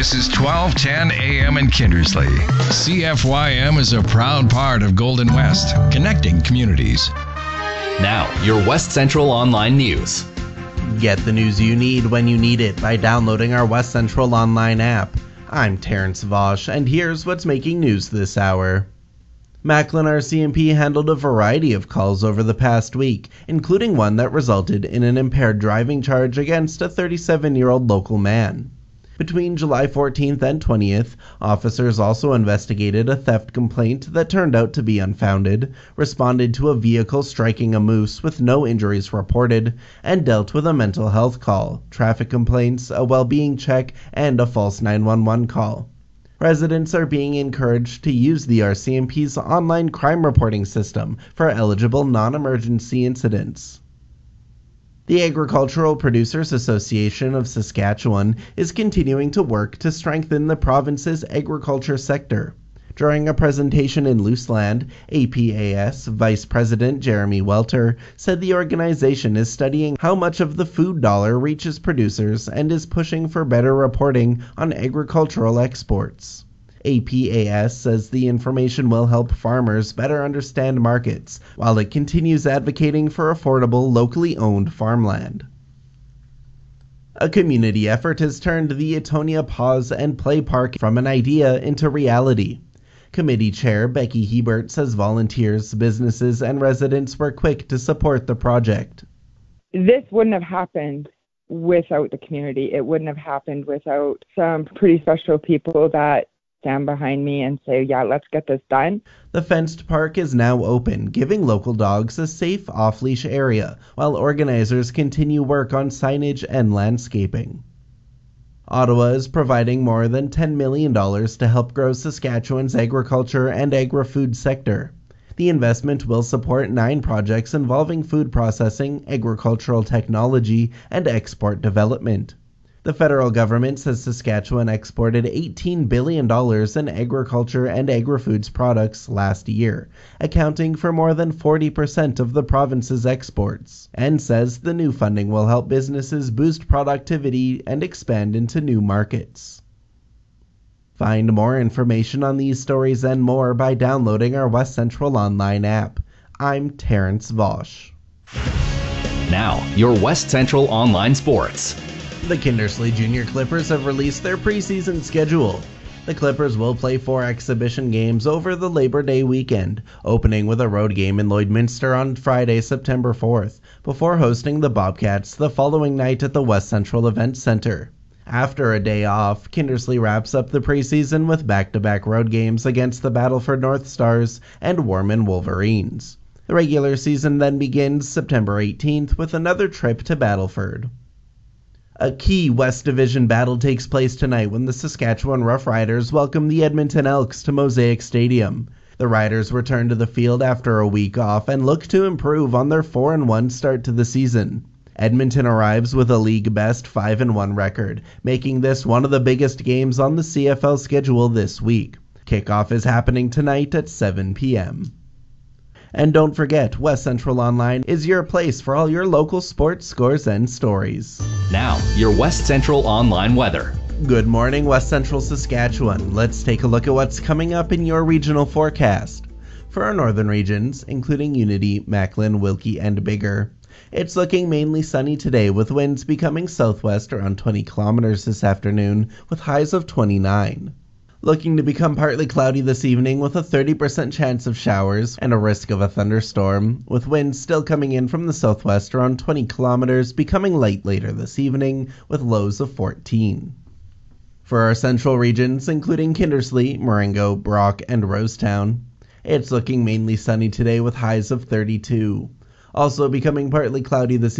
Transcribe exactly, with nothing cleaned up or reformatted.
This is twelve ten A M in Kindersley. C F Y M is a proud part of Golden West, connecting communities. Now, your West Central Online News. Get the news you need when you need it by downloading our West Central Online app. I'm Terrence Vosch, and here's what's making news this hour. Macklin R C M P handled a variety of calls over the past week, including one that resulted in an impaired driving charge against a thirty-seven-year-old local man. Between July fourteenth and twentieth, officers also investigated a theft complaint that turned out to be unfounded, responded to a vehicle striking a moose with no injuries reported, and dealt with a mental health call, traffic complaints, a well-being check, and a false nine one one call. Residents are being encouraged to use the R C M P's online crime reporting system for eligible non-emergency incidents. The Agricultural Producers Association of Saskatchewan is continuing to work to strengthen the province's agriculture sector. During a presentation in Luseland, A P A S Vice President Jeremy Welter said the organization is studying how much of the food dollar reaches producers and is pushing for better reporting on agricultural exports. A P A S says the information will help farmers better understand markets, while it continues advocating for affordable, locally owned farmland. A community effort has turned the Etonia Pause and Play Park from an idea into reality. Committee Chair Becky Hebert says volunteers, businesses, and residents were quick to support the project. This wouldn't have happened without the community. It wouldn't have happened without some pretty special people that stand behind me and say, yeah, let's get this done. The fenced park is now open, giving local dogs a safe off-leash area, while organizers continue work on signage and landscaping. Ottawa is providing more than ten million dollars to help grow Saskatchewan's agriculture and agri-food sector. The investment will support nine projects involving food processing, agricultural technology, and export development. The federal government says Saskatchewan exported eighteen billion dollars in agriculture and agri-foods products last year, accounting for more than forty percent of the province's exports, and says the new funding will help businesses boost productivity and expand into new markets. Find more information on these stories and more by downloading our West Central Online app. I'm Terrence Vosch. Now, your West Central Online Sports. The Kindersley Junior Clippers have released their preseason schedule. The Clippers will play four exhibition games over the Labor Day weekend, opening with a road game in Lloydminster on Friday, September fourth, before hosting the Bobcats the following night at the West Central Events Centre. After a day off, Kindersley wraps up the preseason with back-to-back road games against the Battleford North Stars and Warman Wolverines. The regular season then begins September eighteenth with another trip to Battleford. A key West Division battle takes place tonight when the Saskatchewan Roughriders welcome the Edmonton Elks to Mosaic Stadium. The Riders return to the field after a week off and look to improve on their four and one start to the season. Edmonton arrives with a league-best five and one record, making this one of the biggest games on the C F L schedule this week. Kickoff is happening tonight at seven p.m. And don't forget, West Central Online is your place for all your local sports scores and stories. Now, your West Central Online weather. Good morning, West Central Saskatchewan. Let's take a look at what's coming up in your regional forecast. For our northern regions, including Unity, Macklin, Wilkie, and Biggar, it's looking mainly sunny today with winds becoming southwest around twenty kilometers this afternoon with highs of twenty-nine. Looking to become partly cloudy this evening with a thirty percent chance of showers and a risk of a thunderstorm, with winds still coming in from the southwest around twenty kilometers, becoming light later this evening with lows of fourteen. For our central regions, including Kindersley, Marengo, Brock, and Rosetown, it's looking mainly sunny today with highs of thirty-two. Also becoming partly cloudy this